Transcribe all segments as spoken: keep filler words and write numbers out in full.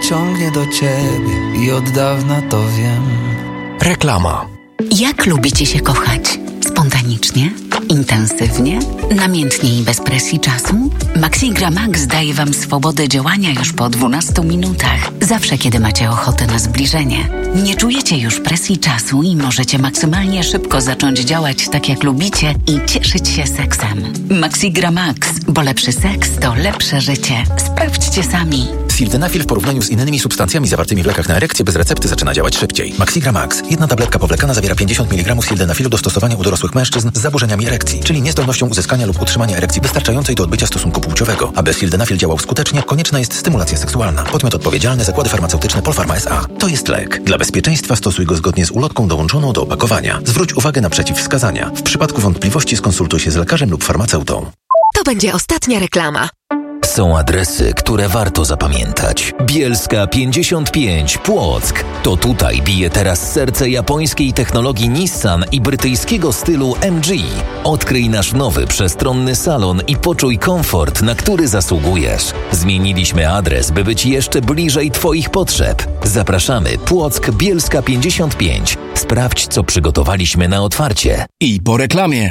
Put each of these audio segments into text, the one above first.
ciągnie do ciebie i od dawna to wiem. Reklama. Jak lubicie się kochać? Spontanicznie? Intensywnie? Namiętnie i bez presji czasu? Maxigra Max daje Wam swobodę działania już po dwunastu minutach. Zawsze, kiedy macie ochotę na zbliżenie. Nie czujecie już presji czasu i możecie maksymalnie szybko zacząć działać tak, jak lubicie i cieszyć się seksem. Maxigra Max, bo lepszy seks to lepsze życie. Sprawdźcie sami. Sildenafil w porównaniu z innymi substancjami zawartymi w lekach na erekcję bez recepty zaczyna działać szybciej. Maxigra Max. Jedna tabletka powlekana zawiera pięćdziesiąt miligramów sildenafilu do stosowania u dorosłych mężczyzn z zaburzeniami erekcji, czyli niezdolnością uzyskania lub utrzymania erekcji wystarczającej do odbycia stosunku płciowego. Aby sildenafil działał skutecznie, konieczna jest stymulacja seksualna. Podmiot odpowiedzialny: Zakłady Farmaceutyczne Polpharma S A. To jest lek. Dla bezpieczeństwa stosuj go zgodnie z ulotką dołączoną do opakowania. Zwróć uwagę na przeciwwskazania. W przypadku wątpliwości skonsultuj się z lekarzem lub farmaceutą. To będzie ostatnia reklama. Są adresy, które warto zapamiętać. Bielska pięćdziesiąt pięć, Płock. To tutaj bije teraz serce japońskiej technologii Nissan i brytyjskiego stylu M G. Odkryj nasz nowy, przestronny salon i poczuj komfort, na który zasługujesz. Zmieniliśmy adres, by być jeszcze bliżej Twoich potrzeb. Zapraszamy. Płock, Bielska pięćdziesiąt pięć. Sprawdź, co przygotowaliśmy na otwarcie. I po reklamie.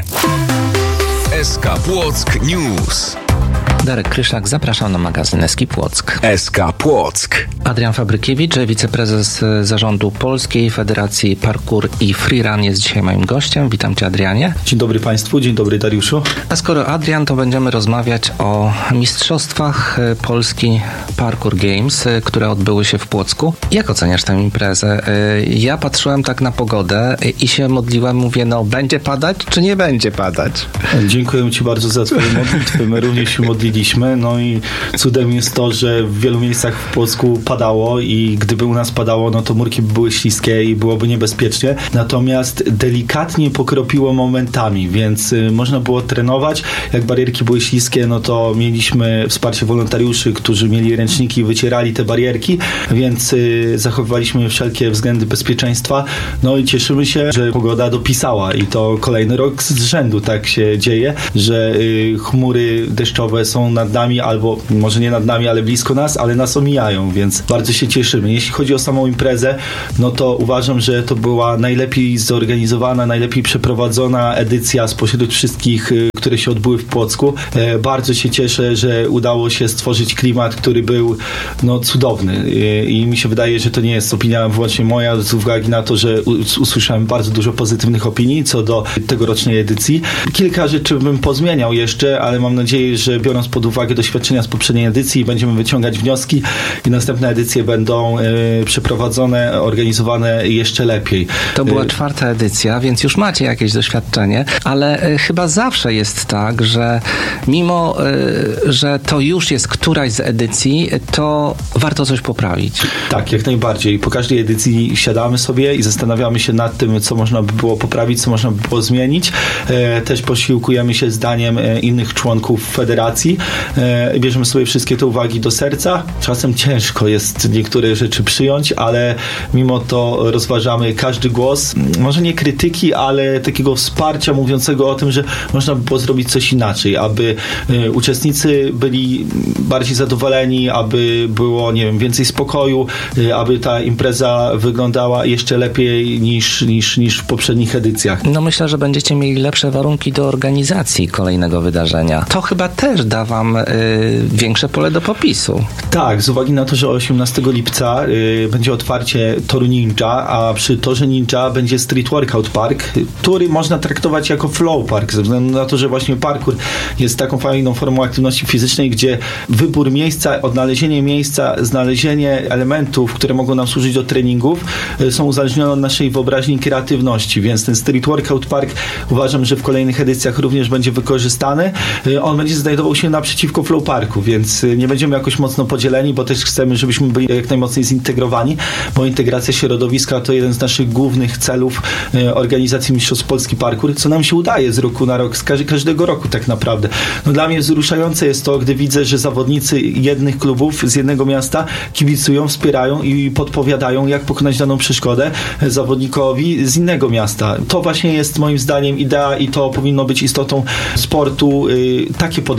S K Płock News. Darek Kryszak, zapraszam na magazyn S K Płock. S K Płock. Adrian Fabrykiewicz, wiceprezes zarządu Polskiej Federacji Parkour i Freerun jest dzisiaj moim gościem. Witam Cię, Adrianie. Dzień dobry Państwu, dzień dobry Dariuszu. A skoro Adrian, to będziemy rozmawiać o mistrzostwach Polski Parkour Games, które odbyły się w Płocku. Jak oceniasz tę imprezę? Ja patrzyłem tak na pogodę i się modliłem, mówię, no będzie padać, czy nie będzie padać? Dziękuję Ci bardzo za Twoje modlitwy. My również się modliliśmy. No i cudem jest to, że w wielu miejscach w Płocku padało i gdyby u nas padało, no to murki by były śliskie i byłoby niebezpiecznie. Natomiast delikatnie pokropiło momentami, więc y, można było trenować. Jak barierki były śliskie, no to mieliśmy wsparcie wolontariuszy, którzy mieli ręczniki i wycierali te barierki, więc y, zachowywaliśmy wszelkie względy bezpieczeństwa. No i cieszymy się, że pogoda dopisała i to kolejny rok z rzędu tak się dzieje, że y, chmury deszczowe są nad nami, albo może nie nad nami, ale blisko nas, ale nas omijają, więc bardzo się cieszymy. Jeśli chodzi o samą imprezę, no to uważam, że to była najlepiej zorganizowana, najlepiej przeprowadzona edycja spośród wszystkich, które się odbyły w Płocku. Bardzo się cieszę, że udało się stworzyć klimat, który był no, cudowny i mi się wydaje, że to nie jest opinia wyłącznie moja, z uwagi na to, że usłyszałem bardzo dużo pozytywnych opinii co do tegorocznej edycji. Kilka rzeczy bym pozmieniał jeszcze, ale mam nadzieję, że biorąc pod uwagę doświadczenia z poprzedniej edycji, będziemy wyciągać wnioski i następne edycje będą y, przeprowadzone, organizowane jeszcze lepiej. To była czwarta edycja, więc już macie jakieś doświadczenie, ale y, chyba zawsze jest tak, że mimo, y, że to już jest któraś z edycji, to warto coś poprawić. Tak, jak najbardziej. Po każdej edycji siadamy sobie i zastanawiamy się nad tym, co można by było poprawić, co można by było zmienić. E, też posiłkujemy się zdaniem e, innych członków federacji. E, bierzemy sobie wszystkie te uwagi do serca. Czasem ciężko jest niektóre rzeczy przyjąć, ale mimo to rozważamy każdy głos. Może nie krytyki, ale takiego wsparcia mówiącego o tym, że można by było zrobić coś inaczej, aby e, uczestnicy byli bardziej zadowoleni, aby było, nie wiem, więcej spokoju, e, aby ta impreza wyglądała jeszcze lepiej niż, niż, niż w poprzednich edycjach. No myślę, że będziecie mieli lepsze warunki do organizacji kolejnego wydarzenia. To chyba też da wam y, większe pole do popisu. Tak, z uwagi na to, że osiemnastego lipca y, będzie otwarcie toru Ninja, a przy torze Ninja będzie Street Workout Park, który można traktować jako flow park, ze względu na to, że właśnie parkour jest taką fajną formą aktywności fizycznej, gdzie wybór miejsca, odnalezienie miejsca, znalezienie elementów, które mogą nam służyć do treningów, y, są uzależnione od naszej wyobraźni i kreatywności, więc ten Street Workout Park uważam, że w kolejnych edycjach również będzie wykorzystany. Y, on będzie znajdował się naprzeciwko Flow Parku, więc y, nie będziemy jakoś mocno podzieleni, bo też chcemy, żebyśmy byli jak najmocniej zintegrowani, bo integracja środowiska to jeden z naszych głównych celów y, organizacji Mistrzostw Polski Parkour, co nam się udaje z roku na rok, z każ- każdego roku tak naprawdę. No, dla mnie wzruszające jest to, gdy widzę, że zawodnicy jednych klubów z jednego miasta kibicują, wspierają i podpowiadają, jak pokonać daną przeszkodę zawodnikowi z innego miasta. To właśnie jest moim zdaniem idea i to powinno być istotą sportu, y, takie podejście,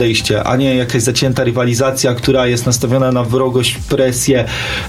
a nie jakaś zacięta rywalizacja, która jest nastawiona na wrogość, presję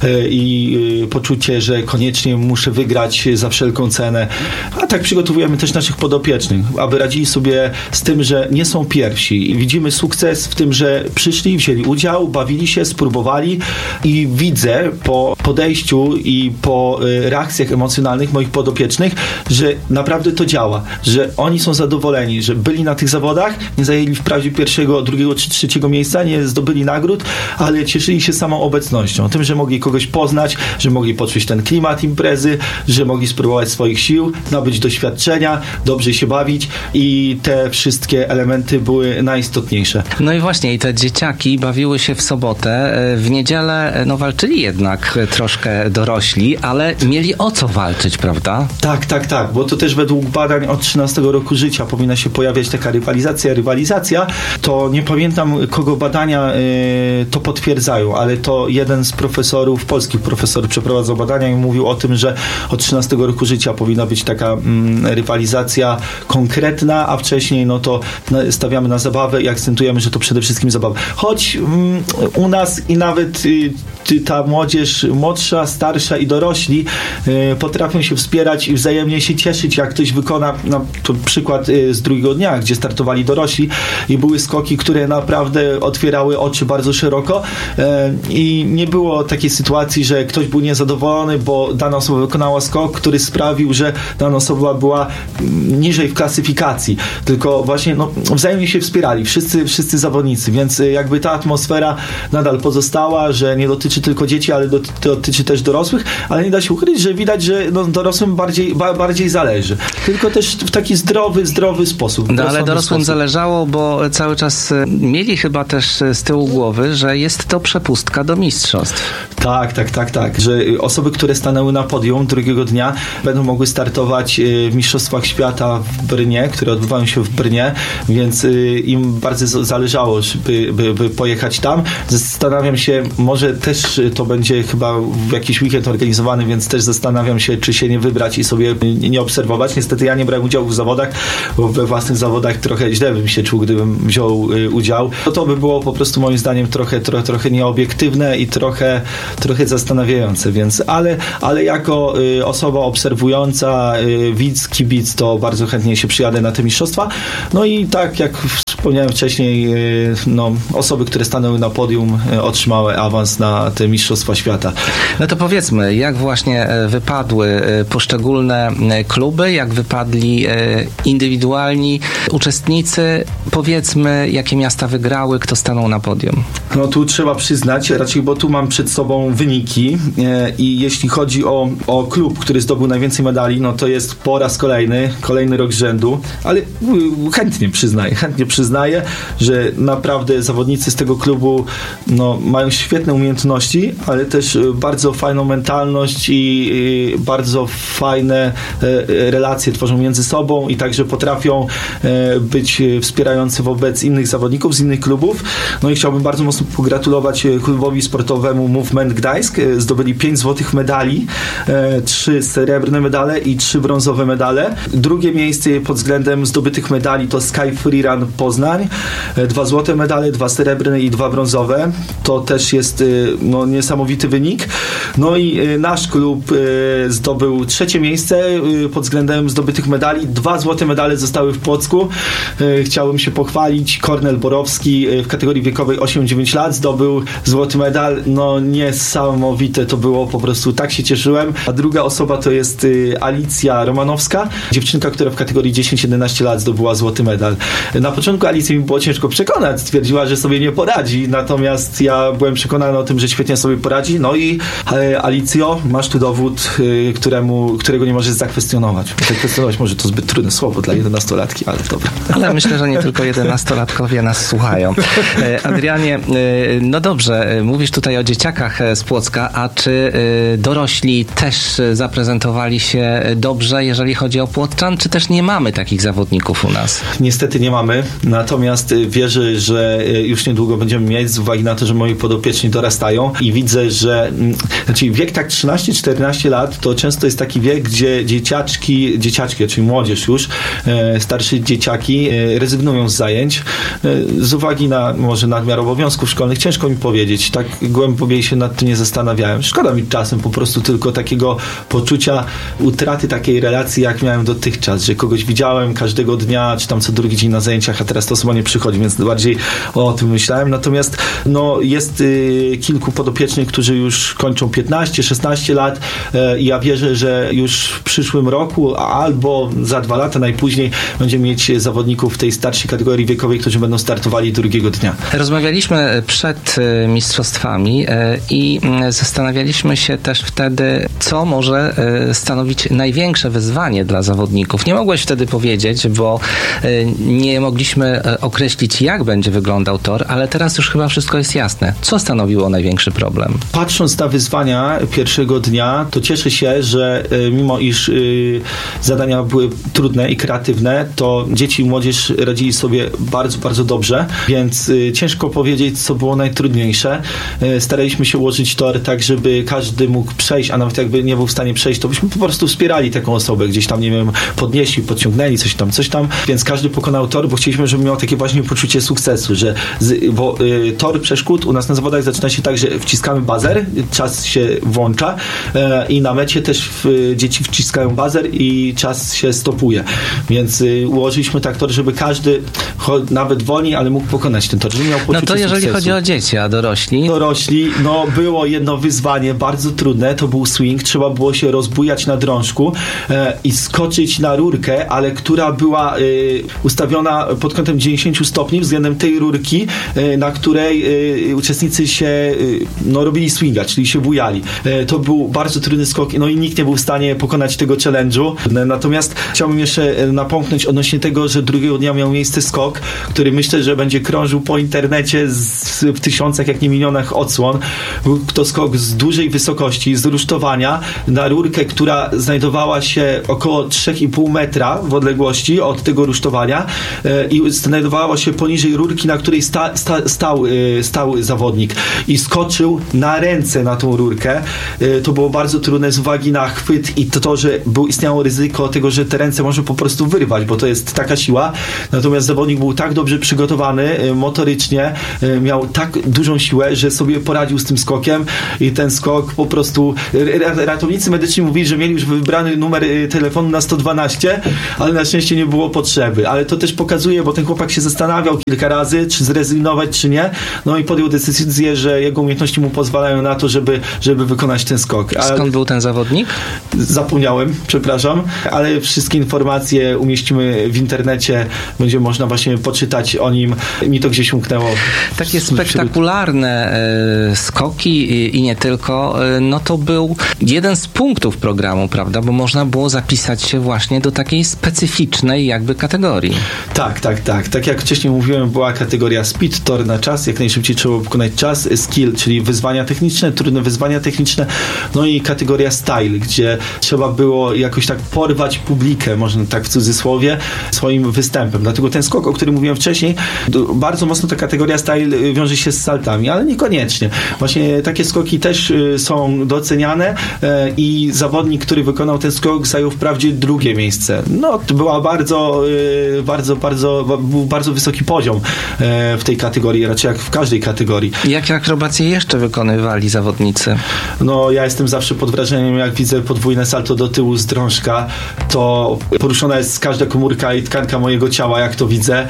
i poczucie, że koniecznie muszę wygrać za wszelką cenę. A tak przygotowujemy też naszych podopiecznych, aby radzili sobie z tym, że nie są pierwsi. I widzimy sukces w tym, że przyszli, wzięli udział, bawili się, spróbowali i widzę po podejściu i po reakcjach emocjonalnych moich podopiecznych, że naprawdę to działa, że oni są zadowoleni, że byli na tych zawodach, nie zajęli wprawdzie pierwszego, drugiego czy trzeciego miejsca, nie zdobyli nagród, ale cieszyli się samą obecnością, tym, że mogli kogoś poznać, że mogli poczuć ten klimat imprezy, że mogli spróbować swoich sił, nabyć doświadczenia, dobrze się bawić i te wszystkie elementy były najistotniejsze. No i właśnie, i te dzieciaki bawiły się w sobotę, w niedzielę no walczyli jednak troszkę dorośli, ale mieli o co walczyć, prawda? Tak, tak, tak, bo to też według badań od trzynastego roku życia powinna się pojawiać taka rywalizacja, rywalizacja, to nie pamiętam, kogo badania y, to potwierdzają, ale to jeden z profesorów, polskich profesorów przeprowadzał badania i mówił o tym, że od trzynastego roku życia powinna być taka mm, rywalizacja konkretna, a wcześniej no to stawiamy na zabawę i akcentujemy, że to przede wszystkim zabawa. Choć mm, u nas i nawet y, ta młodzież młodsza, starsza i dorośli y, potrafią się wspierać i wzajemnie się cieszyć, jak ktoś wykona, no, to przykład y, z drugiego dnia, gdzie startowali dorośli i były skoki, które naprawdę otwierały oczy bardzo szeroko y, i nie było takiej sytuacji, że ktoś był niezadowolony, bo dana osoba wykonała skok, który sprawił, że dana osoba była niżej w klasyfikacji, tylko właśnie no, wzajemnie się wspierali, wszyscy, wszyscy zawodnicy, więc jakby ta atmosfera nadal pozostała, że nie dotyczy tylko dzieci, ale dotyczy też dorosłych, ale nie da się ukryć, że widać, że no, dorosłym bardziej, ba, bardziej zależy. Tylko też w taki zdrowy, zdrowy sposób. No ale dorosłym sposób. Zależało, bo cały czas mieli chyba też z tyłu głowy, że jest to przepustka do mistrzostw. Tak, tak, tak, tak. Że osoby, które stanęły na podium drugiego dnia, będą mogły startować w Mistrzostwach Świata w Brnie, które odbywają się w Brnie, więc im bardzo zależało, żeby by, by pojechać tam. Zastanawiam się, może też to będzie chyba w jakiś weekend organizowany, więc też zastanawiam się, czy się nie wybrać i sobie nie obserwować. Niestety ja nie brałem udziału w zawodach, bo we własnych zawodach trochę źle bym się czuł, gdybym wziął udział. To, to by było po prostu moim zdaniem trochę, trochę, trochę nieobiektywne i trochę, trochę zastanawiające, więc ale, ale jako y, osoba obserwująca, y, widz, kibic, to bardzo chętnie się przyjadę na te mistrzostwa. No i tak jak wspomniałem wcześniej, y, no, osoby, które stanęły na podium, y, otrzymały awans na te mistrzostwa świata. No to powiedzmy, jak właśnie wypadły poszczególne kluby, jak wypadli indywidualni uczestnicy, powiedzmy, jakie miasta wygrały, kto stanął na podium. No tu trzeba przyznać, raczej, bo tu mam przed sobą wyniki e, i jeśli chodzi o, o klub, który zdobył najwięcej medali, no to jest po raz kolejny, kolejny rok z rzędu, ale y, chętnie przyznaję, chętnie przyznaję, że naprawdę zawodnicy z tego klubu no, mają świetne umiejętności, ale też bardzo fajną mentalność i y, bardzo fajne y, relacje tworzą między sobą i także potrafią y, być wspierający wobec innych zawodników z innych klubów. No i chciałbym bardzo mocno pogratulować klubowi sportowemu Movement Gdańsk. Zdobyli pięć złotych medali, trzy srebrne medale i trzy brązowe medale. Drugie miejsce pod względem zdobytych medali to Sky Freerun Poznań. Dwa złote medale, dwa srebrne i dwa brązowe. To też jest no, niesamowity wynik. No i nasz klub zdobył trzecie miejsce pod względem zdobytych medali. Dwa złote medale zostały w Płocku. Chciałbym się pochwalić. Kornel Borowski w kategorii wiekowej osiem dziewięć lat zdobył złoty medal. No niesamowite to było, po prostu tak się cieszyłem. A druga osoba to jest Alicja Romanowska, dziewczynka, która w kategorii dziesięć jedenaście lat zdobyła złoty medal. Na początku Alicji mi było ciężko przekonać, stwierdziła, że sobie nie poradzi, natomiast ja byłem przekonany o tym, że świetnie sobie poradzi. No i Alicjo, masz tu dowód, któremu, którego nie możesz zakwestionować. Zakwestionować może to zbyt trudne słowo dla jedenastolatki, ale dobra. Ale myślę, że nie tylko jedenastolatkowie nas słuchają. Adrianie, no dobrze, mówisz tutaj o dzieciakach z Płocka, a czy dorośli też zaprezentowali się dobrze, jeżeli chodzi o Płockczan, czy też nie mamy takich zawodników u nas? Niestety nie mamy, natomiast wierzę, że już niedługo będziemy mieć, z uwagi na to, że moi podopieczni dorastają i widzę, że Znaczy wiek tak trzynaście czternaście lat to często jest taki wiek, gdzie dzieciaczki, dzieciaczki, czyli młodzież już, e, starsze dzieciaki e, rezygnują z zajęć e, z uwagi na może nadmiar obowiązków szkolnych. Ciężko mi powiedzieć. Tak głębiej się nad tym nie zastanawiałem. Szkoda mi czasem po prostu tylko takiego poczucia utraty takiej relacji, jak miałem dotychczas, że kogoś widziałem każdego dnia, czy tam co drugi dzień na zajęciach, a teraz to osoba nie przychodzi, więc bardziej o tym myślałem. Natomiast no, jest y, kilku podopiecznych, którzy już kończą piętnaście szesnaście lat i y, ja wierzę, że już w przyszłym roku albo za dwa lata najpóźniej będziemy mieć zawodników w tej starszej kategorii wiekowej, którzy będą startowali drugiego dnia. Rozmawialiśmy przed mistrzostwami i zastanawialiśmy się też wtedy, co może stanowić największe wyzwanie dla zawodników. Nie mogłeś wtedy powiedzieć, bo nie mogliśmy określić, jak będzie wyglądał tor, ale teraz już chyba wszystko jest jasne. Co stanowiło największy problem? Patrząc na wyzwania pierwszego dnia, to cieszę się, że mimo iż zadania były trudne i kreatywne, to dzieci i młodzież radzili sobie bardzo, bardzo dobrze, więc ciężko powiedzieć, co było najtrudniejsze. Staraliśmy się ułożyć tor tak, żeby każdy mógł przejść, a nawet jakby nie był w stanie przejść, to byśmy po prostu wspierali taką osobę, gdzieś tam, nie wiem, podnieśli, podciągnęli, coś tam, coś tam, więc każdy pokonał tor, bo chcieliśmy, żeby miał takie właśnie poczucie sukcesu, że z, bo y, tor przeszkód u nas na zawodach zaczyna się tak, że wciskamy bazer, czas się włącza y, i na mecie też y, dzieci wciskają bazer i czas się stopuje, więc y, ułożyliśmy tak tor, żeby każdy cho- nawet wolniej, ale mógł pokonać ten tor, żeby miał poczucie No to jeżeli sukcesu. chodzi o dzieci, a dorośli? Dorośli, no było jedno wyzwanie bardzo trudne, to był swing, trzeba było się rozbujać na drążku e, i skoczyć na rurkę, ale która była e, ustawiona pod kątem dziewięćdziesiąt stopni względem tej rurki, e, na której e, uczestnicy się e, no, robili swinga, czyli się bujali. E, to był bardzo trudny skok, no i nikt nie był w stanie pokonać tego challenge'u. Natomiast chciałbym jeszcze napomknąć odnośnie tego, że drugiego dnia miał miejsce skok, który myślę, że będzie krążył po internecie z, w tysiącach, jak nie milionach odsłon. Był to skok z dużej wysokości, z rusztowania na rurkę, która znajdowała się około trzy i pół metra w odległości od tego rusztowania e, i znajdowała się poniżej rurki, na której sta, sta, stał, e, stał zawodnik i skoczył na ręce na tą rurkę. E, to było bardzo trudne z uwagi na chwyt i to, to że był, istniało ryzyko tego, że te ręce może po prostu wyrwać, bo to jest taka siła. Natomiast zawodnik był tak dobrze przygotowany e, motorycznie, e, miał tak dużą siłę, że sobie poradził z tym skokiem i ten skok po prostu ratownicy medyczni mówili, że mieli już wybrany numer telefonu na sto dwanaście, ale na szczęście nie było potrzeby. Ale to też pokazuje, bo ten chłopak się zastanawiał kilka razy, czy zrezygnować, czy nie. No i podjął decyzję, że jego umiejętności mu pozwalają na to, żeby, żeby wykonać ten skok. Ale skąd był ten zawodnik? Zapomniałem, przepraszam, ale wszystkie informacje umieścimy w internecie. Będzie można właśnie poczytać o nim. Mi to gdzieś umknęło. Takie spektakularne e, skoki i, i nie tylko, e, no to był jeden z punktów programu, prawda? Bo można było zapisać się właśnie do takiej specyficznej jakby kategorii. Tak, tak, tak. Tak jak wcześniej mówiłem, była kategoria speed, tor na czas, jak najszybciej trzeba było wykonać czas, skill, czyli wyzwania techniczne, trudne wyzwania techniczne, no i kategoria style, gdzie trzeba było jakoś tak porwać publikę, można tak w cudzysłowie, swoim występem. Dlatego ten skok, o którym mówiłem wcześniej, bardzo mocno ta kategoria style wiąże się z saltami, ale niekoniecznie. Właśnie takie skoki też są doceniane i zawodnik, który wykonał ten skok, zajął wprawdzie drugie miejsce. No, to była bardzo, bardzo, bardzo, był bardzo wysoki poziom w tej kategorii, raczej jak w każdej kategorii. Jakie akrobacje jeszcze wykonywali zawodnicy? No, ja jestem zawsze pod wrażeniem, jak widzę podwójne salto do tyłu z drążka, to poruszona jest każda komórka i tkanka mojego ciała, jak to widzę.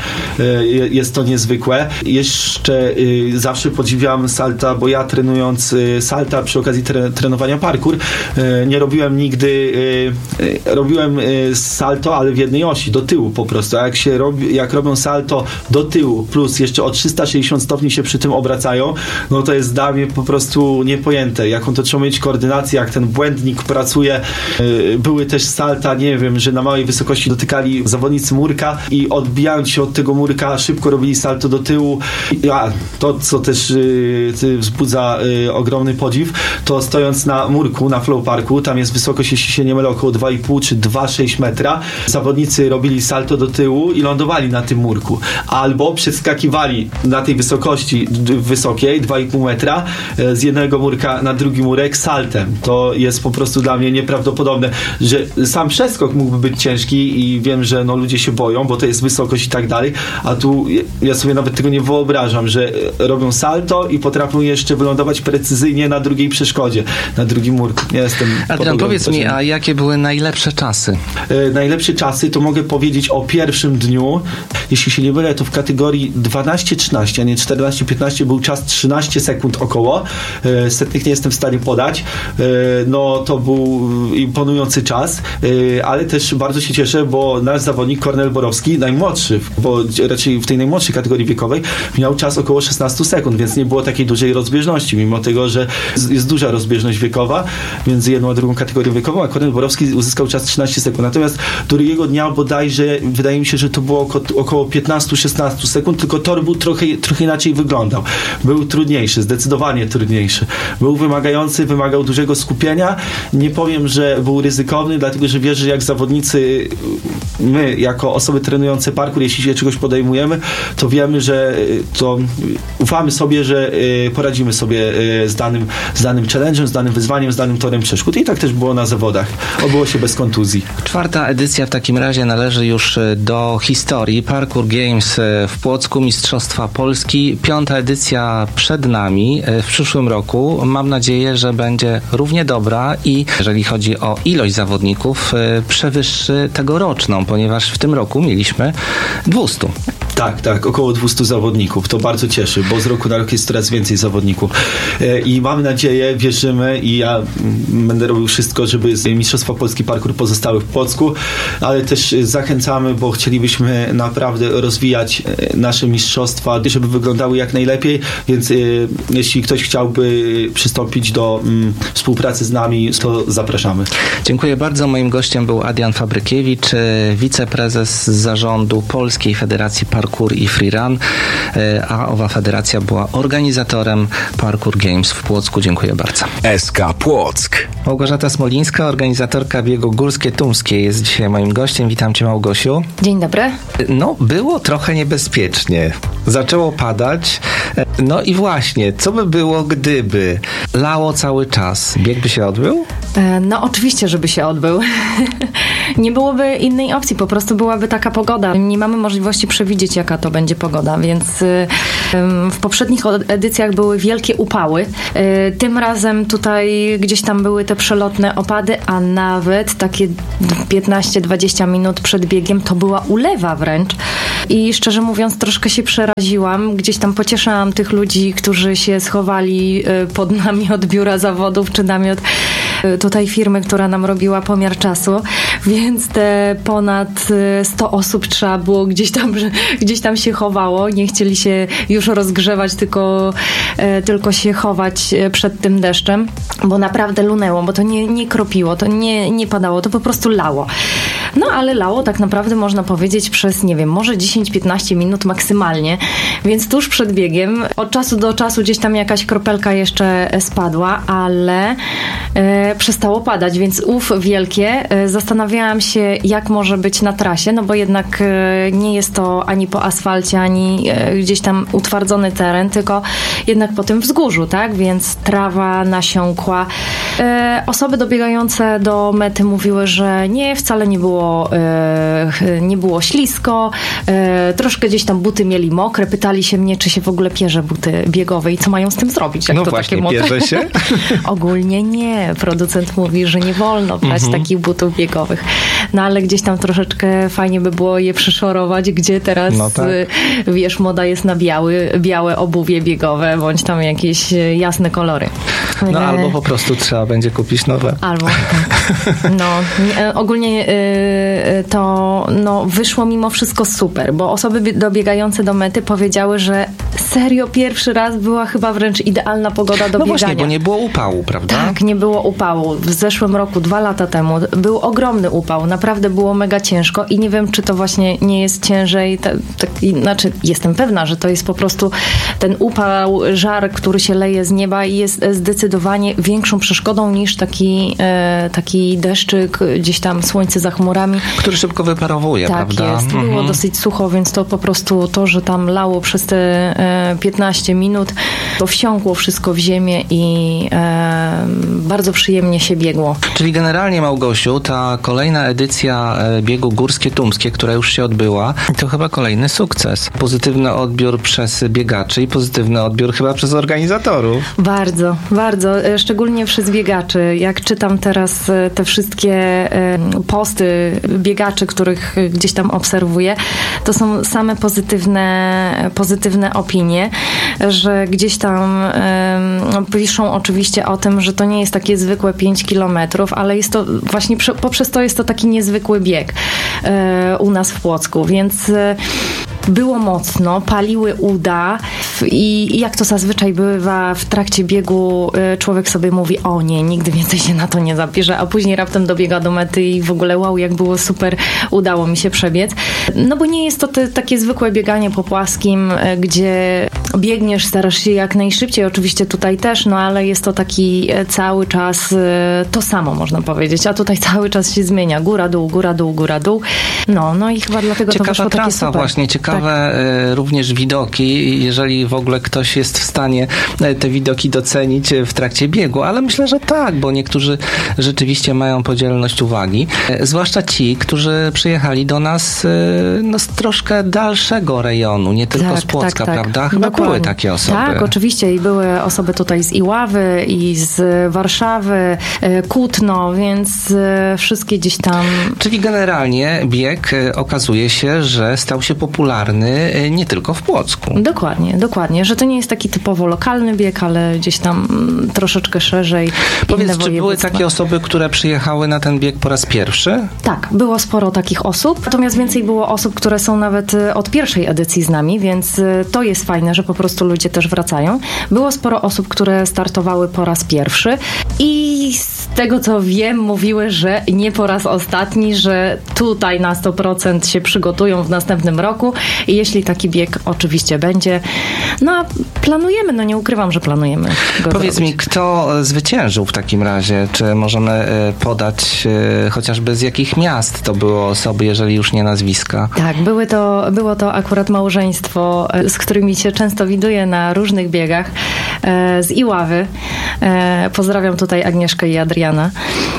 Jest to niezwykłe. Jeszcze zawsze podziwiam salta, bo ja trenując salta przy okazji tre- trenowania parkour, nie robiłem nigdy, robiłem salto, ale w jednej osi, do tyłu po prostu. A jak się robi, jak robią salto do tyłu, plus jeszcze o trzysta sześćdziesiąt stopni się przy tym obracają, no to jest dla mnie po prostu niepojęte. Jaką to trzeba mieć koordynację, jak ten błędnik pracuje. Były też salta, nie wiem, że na małej wysokości dotykali zawodnicy murka i odbijając się od tego murka, szybko robili salto do tyłu. A to, co też y, wzbudza y, ogromny podziw, to stojąc na murku, na flow parku, tam jest wysokość, jeśli się nie mylę, około dwa i pół czy dwa przecinek sześć metra, zawodnicy robili salto do tyłu i lądowali na tym murku. Albo przeskakiwali na tej wysokości wysokiej, dwa i pół metra, z jednego murka na drugi murek saltem. To jest po prostu dla mnie nieprawdopodobne, że sam przeskok mógłby być ciężki i wiem, że no, ludzie się boją, bo to jest wysokość i tak dalej, a tu ja sobie nawet tego nie wyobrażam, że robią salto i potrafią jeszcze wylądować precyzyjnie na drugiej przeszkodzie, na drugim murku. Ja jestem Adrian, powiedz mi, a jakie były najlepsze czasy? E, najlepsze czasy to mogę powiedzieć o pierwszym dniu. Jeśli się nie mylę, to w kategorii dwanaście trzynaście, a nie czternaście piętnaście był czas trzynaście sekund około. E, setnych nie jestem w stanie podać. E, no to był imponujący czas, e, ale też bardzo się cieszę, bo nasz zawodnik Kornel Borowski, najmłodszy, bo raczej w tej najmłodszej kategorii wiekowej miał czas około szesnaście sekund, więc nie było takiej dużej rozbieżności, mimo tego, że jest duża rozbieżność wiekowa między jedną a drugą kategorią wiekową, a Kornel Borowski uzyskał czas trzynaście sekund. Natomiast drugiego dnia bodajże wydaje mi się, że to było około piętnaście szesnaście sekund, tylko tor był trochę, trochę inaczej wyglądał. Był trudniejszy, zdecydowanie trudniejszy. Był wymagający, wymagał dużego skupienia. Nie powiem, że był ryzykowny, dlatego, że wiesz, że jak zawodnicy, my jako osoby trenujące parkour, jeśli się czegoś podejmujemy, to wiemy, że to ufamy sobie, że poradzimy sobie z danym, z danym challenge'em, z danym wyzwaniem, z danym torem przeszkód. I tak też było na zawodach. Obyło się bez kontuzji. Czwarta edycja w takim razie należy już do historii. Parkour Games w Płocku, Mistrzostwa Polski. Piąta edycja przed nami w przyszłym roku. Mam nadzieję, że będzie równie dobra i jeżeli chodzi o ilość zawodników, przewyższy tegoroczną, ponieważ w tym roku mieliśmy dwieście. Tak, tak, około dwieście zawodników. To bardzo cieszy, bo z roku na rok jest coraz więcej zawodników. I mamy nadzieję, wierzymy i ja będę robił wszystko, żeby Mistrzostwa Polski Parkour pozostały w Płocku, ale też zachęcamy, bo chcielibyśmy naprawdę rozwijać nasze mistrzostwa, żeby wyglądały jak najlepiej, więc jeśli ktoś chciałby przystąpić do mm, współpracy z nami, to zapraszamy. Dziękuję bardzo. Moim gościem był Adrian Fabrykiewicz, wiceprezes zarządu Polskiej Federacji Parkour i Freerun, a owa federacja była organizatorem Parkour Games w Płocku. Dziękuję bardzo. S K Płock. Małgorzata Smolińska, organizatorka biegu Górskie Tumskie, jest dzisiaj moim gościem. Witam Cię, Małgosiu. Dzień dobry. No, było trochę niebezpiecznie. Zaczęło padać. No i właśnie, co by było, gdyby lało cały czas? Bieg by się odbył? No oczywiście, żeby się odbył. Nie byłoby innej opcji, po prostu byłaby taka pogoda. Nie mamy możliwości przewidzieć, jaka to będzie pogoda, więc w poprzednich edycjach były wielkie upały. Tym razem tutaj gdzieś tam były te przelotne opady, a nawet takie piętnaście dwadzieścia minut przed biegiem to była ulewa wręcz. I szczerze mówiąc troszkę się przeraziłam. Gdzieś tam pocieszałam tych ludzi, którzy się schowali pod namiot biura zawodów, czy namiot tutaj firmy, która nam robiła pomiar czasu, więc te ponad sto osób trzeba było gdzieś tam, gdzieś tam się chowało. Nie chcieli się już rozgrzewać, tylko, tylko się chować przed tym deszczem, bo naprawdę lunęło, bo to nie, nie kropiło, to nie, nie padało, to po prostu lało. No ale lało tak naprawdę można powiedzieć przez, nie wiem, może dziesięć piętnaście minut maksymalnie, więc tuż przed biegiem od czasu do czasu gdzieś tam jakaś kropelka jeszcze spadła, ale e, przestało padać, więc uf wielkie. E, zastanawiałam się, jak może być na trasie, no bo jednak e, nie jest to ani po asfalcie, ani e, gdzieś tam utwardzony teren, tylko jednak po tym wzgórzu, tak? Więc trawa nasiąkła. E, osoby dobiegające do mety mówiły, że nie, wcale nie było nie było ślisko, troszkę gdzieś tam buty mieli mokre, pytali się mnie, czy się w ogóle pierze buty biegowe i co mają z tym zrobić, jak no to właśnie, takie mokre. pierze się? Ogólnie nie. Producent mówi, że nie wolno brać mhm. takich butów biegowych. No ale gdzieś tam troszeczkę fajnie by było je przyszorować, gdzie teraz no tak. wiesz, moda jest na biały, białe obuwie biegowe, bądź tam jakieś jasne kolory. No albo po prostu trzeba będzie kupić nowe. Albo tak. No, ogólnie to no, wyszło mimo wszystko super, bo osoby dobiegające do mety powiedziały, że serio pierwszy raz była chyba wręcz idealna pogoda do no biegania. No właśnie, bo nie było upału, prawda? Tak, nie było upału. W zeszłym roku, dwa lata temu, był ogromny upał. Na, naprawdę było mega ciężko i nie wiem, czy to właśnie nie jest ciężej, tak, tak, znaczy jestem pewna, że to jest po prostu ten upał, żar, który się leje z nieba i jest zdecydowanie większą przeszkodą niż taki, e, taki deszczyk, gdzieś tam słońce za chmurami. Który szybko wyparowuje, tak prawda? Tak jest. Było mhm. dosyć sucho, więc to po prostu to, że tam lało przez te e, piętnaście minut, to wsiąkło wszystko w ziemię i e, bardzo przyjemnie się biegło. Czyli generalnie, Małgosiu, ta kolejna edycja biegu Górskie Tumskie, która już się odbyła, to chyba kolejny sukces. Pozytywny odbiór przez biegaczy i pozytywny odbiór chyba przez organizatorów. Bardzo, bardzo. Szczególnie przez biegaczy. Jak czytam teraz te wszystkie posty biegaczy, których gdzieś tam obserwuję, to są same pozytywne, pozytywne opinie, że gdzieś tam no, piszą oczywiście o tym, że to nie jest takie zwykłe pięć kilometrów, ale jest to właśnie poprzez to jest to taki niezwykły bieg u nas w Płocku, więc było mocno, paliły uda i jak to zazwyczaj bywa w trakcie biegu, człowiek sobie mówi, o nie, nigdy więcej się na to nie zapisze, a później raptem dobiega do mety i w ogóle wow, jak było super, udało mi się przebiec. No bo nie jest to te, takie zwykłe bieganie po płaskim, gdzie biegniesz, starasz się jak najszybciej, oczywiście tutaj też, no ale jest to taki cały czas to samo, można powiedzieć, a tutaj cały czas się zmienia, góra, dół, góra, dół, góra, dół. No, no i chyba dlatego ciekawa to wyszło takie trasa super. właśnie, ciekawe tak. również widoki, jeżeli w ogóle ktoś jest w stanie te widoki docenić w trakcie biegu, ale myślę, że tak, bo niektórzy rzeczywiście mają podzielność uwagi, zwłaszcza ci, którzy przyjechali do nas no, z troszkę dalszego rejonu, nie tylko tak, z Płocka, tak, tak. prawda? Chyba Dokładnie. były takie osoby. Tak, oczywiście i były osoby tutaj z Iławy i z Warszawy, Kutno, więc wszystkie gdzieś tam... Czyli generalnie bieg okazuje się, że stał się popularny nie tylko w Płocku. Dokładnie, dokładnie, że to nie jest taki typowo lokalny bieg, ale gdzieś tam troszeczkę szerzej. Powiedz, czy były takie osoby, które przyjechały na ten bieg po raz pierwszy? Tak, było sporo takich osób, natomiast więcej było osób, które są nawet od pierwszej edycji z nami, więc to jest fajne, że po prostu ludzie też wracają. Było sporo osób, które startowały po raz pierwszy i z tego co wiem, mówiły, że nie po raz ostatni, że tutaj na sto procent się przygotują w następnym roku i jeśli taki bieg oczywiście będzie, no planujemy, no nie ukrywam, że planujemy go Powiedz zrobić. mi, kto zwyciężył w takim razie? Czy możemy podać chociażby z jakich miast to były osoby, jeżeli już nie nazwiska? Tak, były to, było to akurat małżeństwo, z którymi się często widuję na różnych biegach, z Iławy. Pozdrawiam tutaj Agnieszkę i Adriana.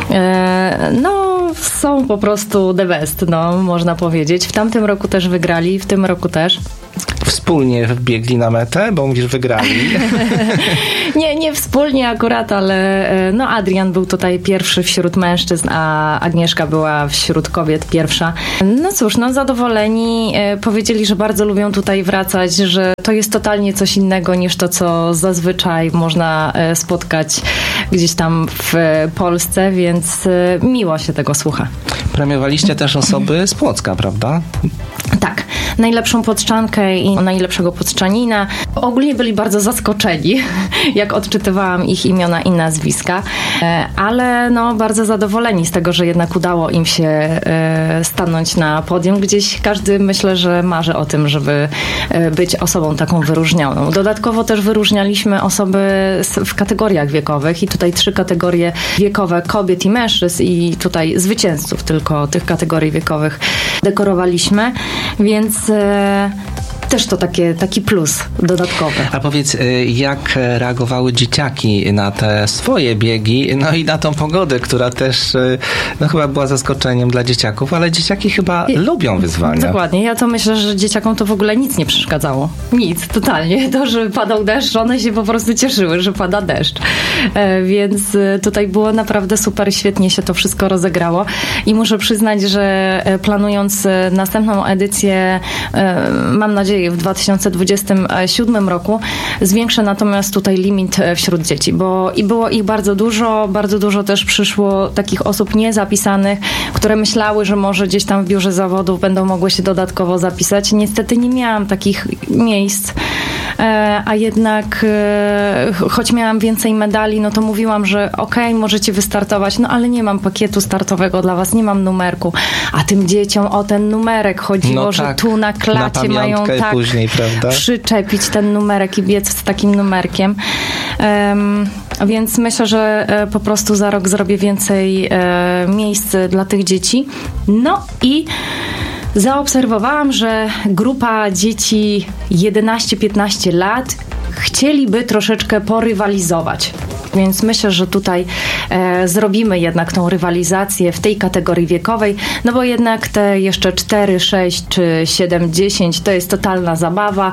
No, są po prostu the best, no, można powiedzieć. W tamtym roku też wygrali, w tym roku też. Wspólnie wbiegli na metę, bo mówisz wygrali. nie, nie wspólnie akurat, ale no Adrian był tutaj pierwszy wśród mężczyzn, a Agnieszka była wśród kobiet pierwsza. No cóż, no zadowoleni. Powiedzieli, że bardzo lubią tutaj wracać, że to jest totalnie coś innego niż to, co zazwyczaj można spotkać gdzieś tam w Polsce, więc miło się tego słucha. Premiowaliście też osoby z Płocka, prawda? Tak. Najlepszą podszczankę i najlepszego podszczanina. Ogólnie byli bardzo zaskoczeni, jak odczytywałam ich imiona i nazwiska, ale no bardzo zadowoleni z tego, że jednak udało im się stanąć na podium. Gdzieś każdy, myślę, że marzy o tym, żeby być osobą taką wyróżnioną. Dodatkowo też wyróżnialiśmy osoby w kategoriach wiekowych i tutaj trzy kategorie wiekowe kobiet i mężczyzn i tutaj zwycięzców tylko tych kategorii wiekowych dekorowaliśmy, więc e, też to takie, taki plus dodatkowy. A powiedz, jak reagowały dzieciaki na te swoje biegi, no i na tą pogodę, która też no chyba była zaskoczeniem dla dzieciaków, ale dzieciaki chyba I, lubią wyzwania. Dokładnie. Ja to myślę, że dzieciakom to w ogóle nic nie przeszkadzało. Nic, totalnie. To, że padał deszcz, one się po prostu cieszyły, że pada deszcz. E, więc tutaj było naprawdę super, świetnie się to wszystko rozegrało i muszę przyznać, że planując następną edycję, e, mam nadzieję, nadzieję w dwa tysiące dwudziestym siódmym roku zwiększę natomiast tutaj limit wśród dzieci, bo i było ich bardzo dużo, bardzo dużo też przyszło takich osób niezapisanych, które myślały, że może gdzieś tam w biurze zawodów będą mogły się dodatkowo zapisać. Niestety nie miałam takich miejsc, a jednak choć miałam więcej medali, no to mówiłam, że okej, okay, możecie wystartować, no ale nie mam pakietu startowego dla was, nie mam numerku, a tym dzieciom o ten numerek chodziło, no tak, że tu na klacie na mają tak później, prawda? przyczepić ten numerek i biec z takim numerkiem. Um, więc myślę, że po prostu za rok zrobię więcej e, miejsc dla tych dzieci. No i zaobserwowałam, że grupa dzieci jedenaście piętnaście lat chcieliby troszeczkę porywalizować. Więc myślę, że tutaj e, zrobimy jednak tą rywalizację w tej kategorii wiekowej, no bo jednak te jeszcze cztery, sześć czy siedem, dziesięć to jest totalna zabawa,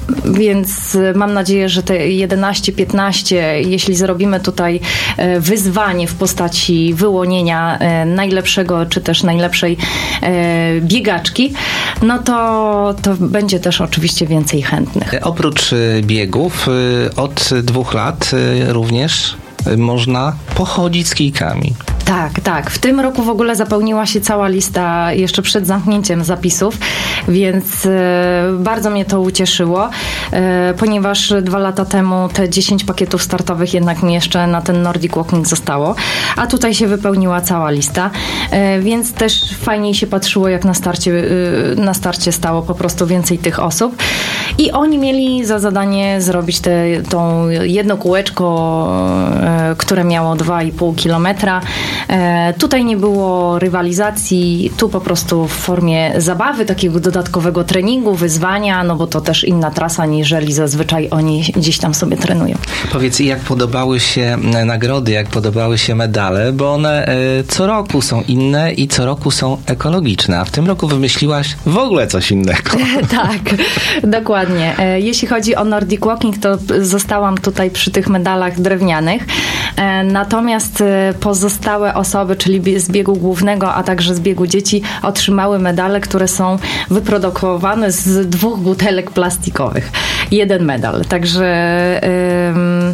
więc mam nadzieję, że te jedenaście piętnaście, jeśli zrobimy tutaj e, wyzwanie w postaci wyłonienia e, najlepszego czy też najlepszej e, biegaczki, no to, to będzie też oczywiście więcej chętnych. Oprócz biegów od dwóch lat również można pochodzić z kijkami. Tak, tak. W tym roku w ogóle zapełniła się cała lista jeszcze przed zamknięciem zapisów, więc e, bardzo mnie to ucieszyło, e, ponieważ dwa lata temu te dziesięć pakietów startowych jednak mi jeszcze na ten Nordic Walking zostało, a tutaj się wypełniła cała lista, e, więc też fajniej się patrzyło, jak na starcie, e, na starcie stało po prostu więcej tych osób i oni mieli za zadanie zrobić te, tą jedno kółeczko, e, które miało dwa i pół kilometra. E, tutaj nie było rywalizacji, tu po prostu w formie zabawy, takiego dodatkowego treningu, wyzwania, no bo to też inna trasa, niżeli zazwyczaj oni gdzieś tam sobie trenują. Powiedz, jak podobały się nagrody, jak podobały się medale, bo one e, co roku są inne i co roku są ekologiczne, a w tym roku wymyśliłaś w ogóle coś innego. Tak, dokładnie. E, jeśli chodzi o Nordic Walking, to zostałam tutaj przy tych medalach drewnianych, e, natomiast pozostałe osoby, czyli z biegu głównego, a także z biegu dzieci, otrzymały medale, które są wyprodukowane z dwóch butelek plastikowych. Jeden medal. Także ym,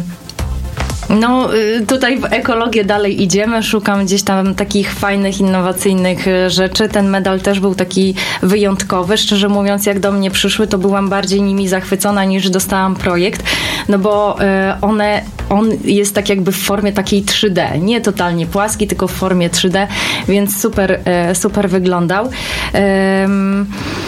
no tutaj w ekologię dalej idziemy, szukam gdzieś tam takich fajnych, innowacyjnych rzeczy. Ten medal też był taki wyjątkowy. Szczerze mówiąc, jak do mnie przyszły, to byłam bardziej nimi zachwycona, niż dostałam projekt, no bo one, on jest tak jakby w formie takiej trzy D, nie totalnie płaski, tylko w formie trzy D, więc super, super wyglądał. Um,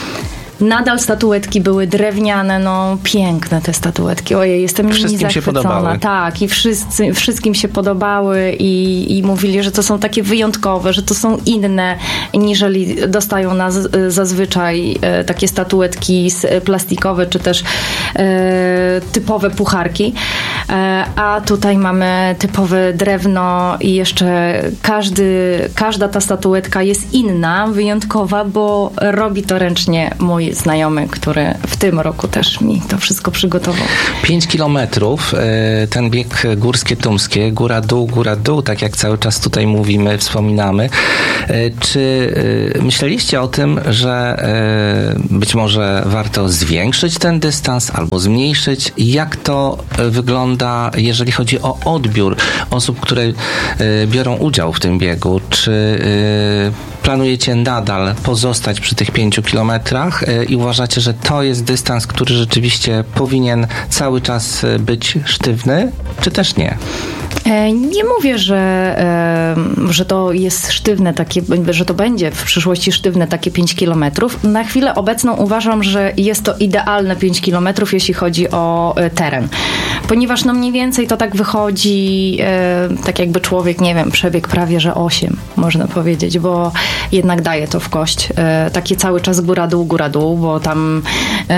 Nadal statuetki były drewniane, no piękne te statuetki. Ojej, jestem nimi zachwycona. Się podobały. Tak, i wszyscy, wszystkim się podobały i, i mówili, że to są takie wyjątkowe, że to są inne, niżeli dostają nas zazwyczaj e, takie statuetki plastikowe, czy też e, typowe pucharki. E, a tutaj mamy typowe drewno i jeszcze każdy, każda ta statuetka jest inna, wyjątkowa, bo robi to ręcznie mój znajomy, który w tym roku też mi to wszystko przygotował. Pięć kilometrów, ten bieg górskie tumskie, góra dół, góra dół, tak jak cały czas tutaj mówimy, wspominamy. Czy myśleliście o tym, że być może warto zwiększyć ten dystans albo zmniejszyć? Jak to wygląda, jeżeli chodzi o odbiór osób, które biorą udział w tym biegu? Czy planujecie nadal pozostać przy tych pięciu kilometrach i uważacie, że to jest dystans, który rzeczywiście powinien cały czas być sztywny, czy też nie? Nie mówię, że, że to jest sztywne, takie, że to będzie w przyszłości sztywne takie pięć kilometrów. Na chwilę obecną uważam, że jest to idealne pięć kilometrów, jeśli chodzi o teren. Ponieważ no mniej więcej to tak wychodzi, tak jakby człowiek, nie wiem, przebiegł prawie że osiem, można powiedzieć, bo jednak daje to w kość. Takie cały czas góra-dół, góra-dół, bo tam